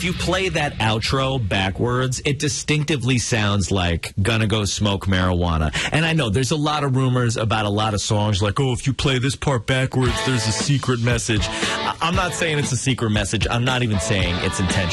you play that outro backwards, it distinctively sounds like Gonna Go Smoke Marijuana. And I know there's a lot of rumors about a lot of songs like, oh, if you play this part backwards, there's a secret message. I'm not saying it's a secret message. I'm not even saying it's intentional.